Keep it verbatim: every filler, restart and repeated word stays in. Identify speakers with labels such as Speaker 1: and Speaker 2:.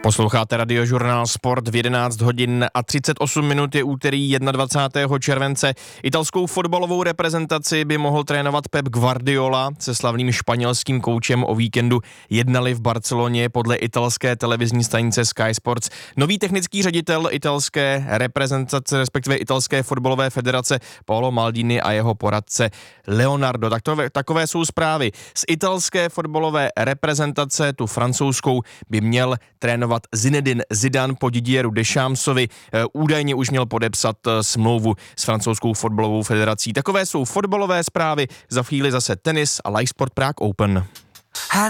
Speaker 1: Posloucháte Radiožurnál Sport v jedenáct hodin a třicet osm minut je úterý dvacátého prvního července. Italskou fotbalovou reprezentaci by mohl trénovat Pep Guardiola. Se slavným španělským koučem o víkendu jednali v Barceloně podle italské televizní stanice Sky Sports nový technický ředitel italské reprezentace, respektive italské fotbalové federace Paolo Maldini a jeho poradce Leonardo. Takové, takové jsou zprávy. Z italské fotbalové reprezentace, tu francouzskou, by měl trénovat Zinedine Zidane po Didieru Deschampsovi. Údajně už měl podepsat smlouvu s francouzskou fotbalovou federací. Takové jsou fotbalové zprávy, za chvíli zase tenis a Live Sport Prague Open.